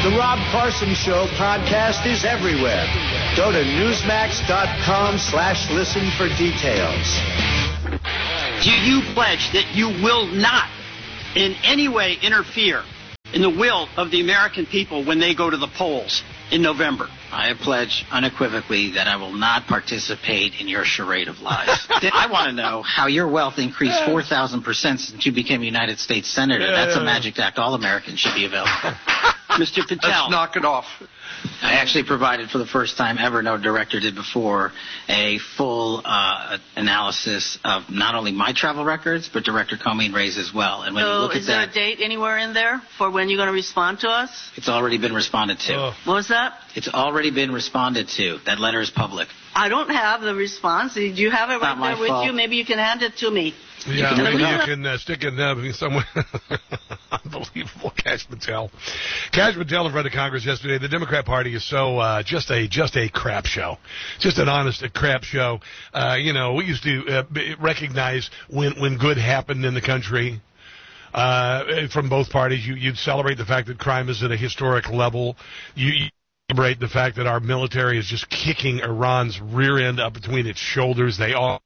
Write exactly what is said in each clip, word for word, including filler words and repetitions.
The Rob Carson Show podcast is everywhere. Go to Newsmax.com slash listen for details. Do you pledge that you will not in any way interfere in the will of the American people when they go to the polls in November? I pledge unequivocally that I will not participate in your charade of lies. I want to know how your wealth increased four thousand percent since you became a United States Senator. That's a magic act all Americans should be available. Mister Patel. Let's knock it off. I actually provided for the first time ever, no director did before, a full uh, analysis of not only my travel records, but Director Comey and Ray's as well. And when so you look is at there that, a date anywhere in there for when you're going to respond to us? It's already been responded to. Oh. What was that? It's already been responded to. That letter is public. I don't have the response. Do you have it right Not my there with fault. you? Maybe you can hand it to me. Yeah, can maybe do you that. can uh, stick it uh, somewhere. Unbelievable, Cash Patel. Cash Patel in front of Congress yesterday. The Democrat Party is so uh, just a just a crap show, just an honest a crap show. Uh, you know, we used to uh, b- recognize when when good happened in the country. Uh, from both parties, you, you'd celebrate the fact that crime is at a historic level. You. you celebrate the fact that our military is just kicking Iran's rear end up between its shoulders. They all.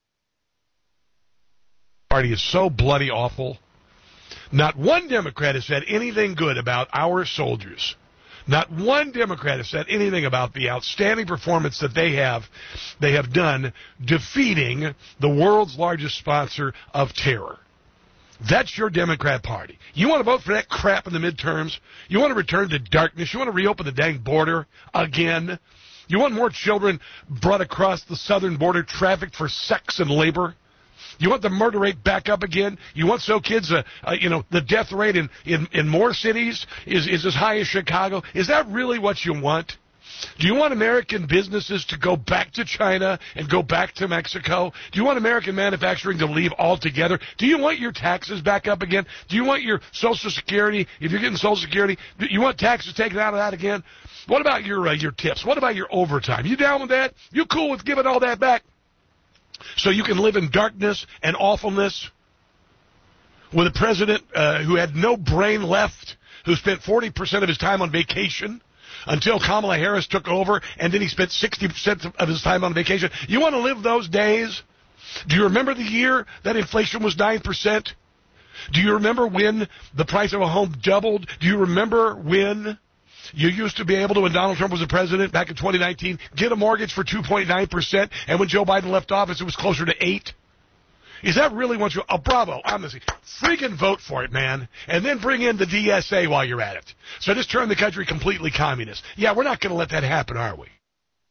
Party is so bloody awful. Not one Democrat has said anything good about our soldiers. Not one Democrat has said anything about the outstanding performance that they have they have done defeating the world's largest sponsor of terror. That's your Democrat Party. You want to vote for that crap in the midterms? You want to return to darkness? You want to reopen the dang border again? You want more children brought across the southern border trafficked for sex and labor? You want the murder rate back up again? You want so kids, uh, uh, you know, the death rate in, in, in more cities is, is as high as Chicago? Is that really what you want? Do you want American businesses to go back to China and go back to Mexico? Do you want American manufacturing to leave altogether? Do you want your taxes back up again? Do you want your Social Security, if you're getting Social Security, do you want taxes taken out of that again? What about your uh, your tips? What about your overtime? You down with that? You cool with giving all that back? So you can live in darkness and awfulness with a president uh, who had no brain left, who spent forty percent of his time on vacation until Kamala Harris took over, and then he spent sixty percent of his time on vacation. You want to live those days? Do you remember the year that inflation was nine percent? Do you remember when the price of a home doubled? Do you remember when you used to be able to, when Donald Trump was the president back in twenty nineteen, get a mortgage for two point nine percent, and when Joe Biden left office, it was closer to eight? Is that really what you... Oh, bravo, honestly. Freaking vote for it, man. And then bring in the D S A while you're at it. So just turn the country completely communist. Yeah, we're not going to let that happen, are we?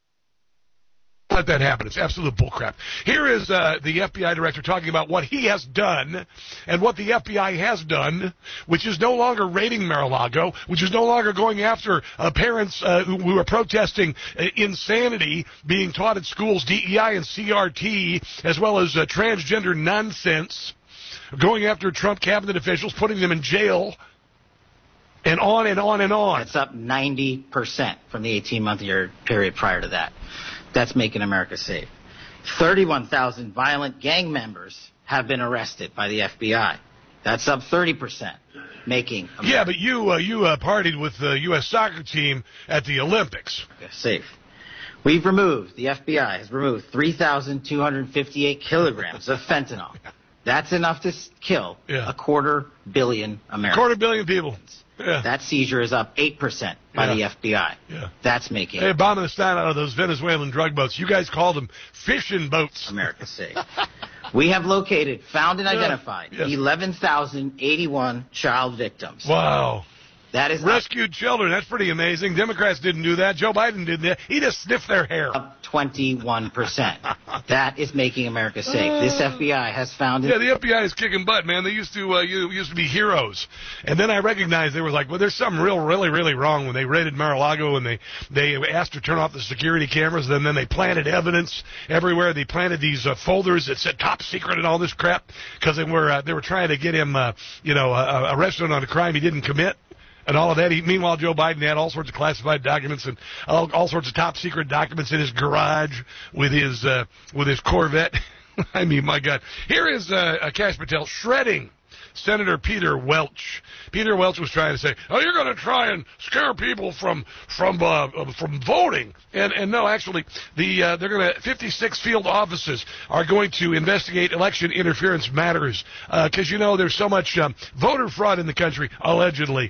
Let that happen. It's absolute bullcrap. Here is uh, the F B I director talking about what he has done and what the F B I has done, which is no longer raiding Mar-a-Lago, which is no longer going after uh, parents uh, who, who are protesting uh, insanity being taught at schools, D E I and C R T, as well as uh, transgender nonsense, going after Trump cabinet officials, putting them in jail, and on and on and on. It's up ninety percent from the eighteen-month year period prior to that. That's making America safe. thirty-one thousand violent gang members have been arrested by the F B I. That's up thirty percent, making America Yeah, but you uh, you uh, partied with the U S soccer team at the Olympics. safe. We've removed, the F B I has removed three thousand two hundred fifty-eight kilograms of fentanyl. That's enough to s- kill Yeah. a quarter billion Americans. Quarter billion people. Yeah. That seizure is up eight percent by Yeah. the F B I. Yeah. That's making Hey, bombing the style out of those Venezuelan drug boats. You guys called them fishing boats. America safe. We have located, found, and Yeah. identified Yes. eleven thousand eighty-one child victims. Wow. That is Rescued children. That's pretty amazing. Democrats didn't do that. Joe Biden did that. He just sniffed their hair. up twenty-one percent. That is making America safe. This F B I has found it. Yeah, the F B I is kicking butt, man. They used to uh, you, used to be heroes, and then I recognized they were like, well, there's something real, really, really wrong when they raided Mar-a-Lago and they they asked to turn off the security cameras. And then they planted evidence everywhere. They planted these uh, folders that said top secret and all this crap because they were uh, they were trying to get him, uh, you know, uh, arrested on a crime he didn't commit. And all of that. He, meanwhile, Joe Biden had all sorts of classified documents and all, all sorts of top secret documents in his garage with his uh, with his Corvette. I mean, my God. Here is uh, Kash Patel shredding Senator Peter Welch. Peter Welch was trying to say, "Oh, you're going to try and scare people from from uh, from voting," and and no, actually, the uh, they're going to fifty-six field offices are going to investigate election interference matters because uh, you know there's so much um, voter fraud in the country allegedly